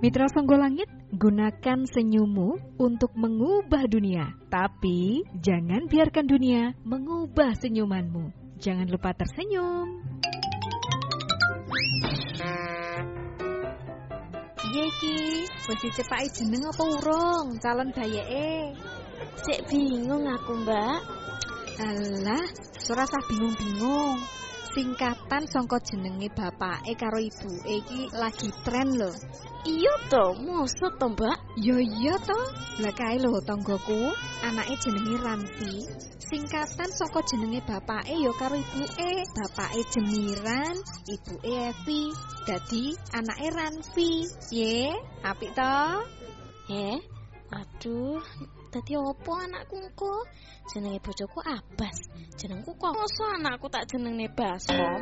Mitra Songgolangit, gunakan senyummu untuk mengubah dunia. Tapi jangan biarkan dunia mengubah senyumanmu. Jangan lupa tersenyum. Piye iki? Wis dicepaki jeneng apa urung calon bayeke? Sik bingung aku, Mbak. Alah, ora usah bingung-bingung. Singkatan saka jenenge bapake karo ibuke iki lagi tren lho. Iya to, maksud to, Mbak? Yo iya to. Lah kae lho tanggoku, anake jenenge Ranfi. Singkatan saka jenenge bapake ya karo ibuke. Bapake Jemiran, ibuke Evi. Dadi anake Ranfi. Ye, apik to? Aduh, dadi opo anakku engko? Jenenge bojoku Abbas. Jenengku kok mosok anakku tak jenenge Baskom.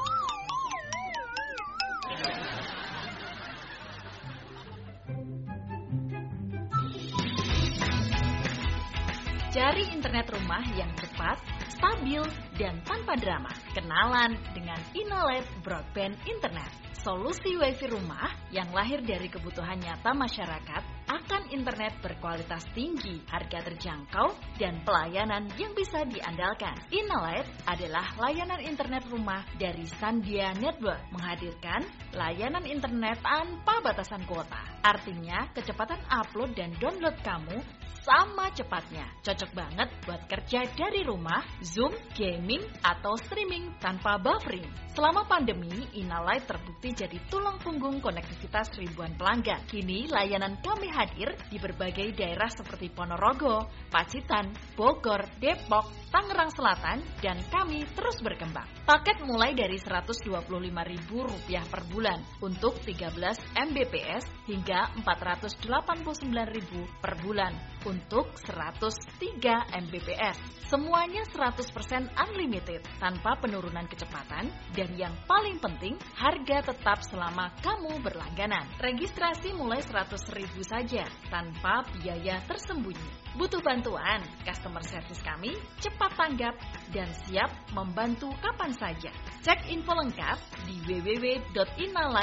Cari internet rumah yang cepat, stabil, dan tanpa drama. Kenalan dengan Inalet Broadband Internet. Solusi WiFi rumah yang lahir dari kebutuhan nyata masyarakat akan internet berkualitas tinggi, harga terjangkau, dan pelayanan yang bisa diandalkan. Inalet adalah layanan internet rumah dari Sandia Network, menghadirkan layanan internet tanpa batasan kuota. Artinya, kecepatan upload dan download kamu sama cepatnya. Cocok banget buat kerja dari rumah, Zoom, gaming, atau streaming tanpa buffering. Selama pandemi, Inalight terbukti jadi tulang punggung konektivitas ribuan pelanggan. Kini, layanan kami hadir di berbagai daerah seperti Ponorogo, Pacitan, Bogor, Depok, Tangerang Selatan, dan kami terus berkembang. Paket mulai dari Rp125.000 per bulan untuk 13 Mbps hingga Rp489.000 per bulan untuk 103 Mbps. Semuanya 100% unlimited tanpa penurunan kecepatan, dan yang paling penting, harga tetap selama kamu berlangganan. Registrasi mulai 100.000 saja tanpa biaya tersembunyi. Butuh bantuan? Customer service kami cepat tanggap dan siap membantu kapan saja. Cek info lengkap di www.inalight.com.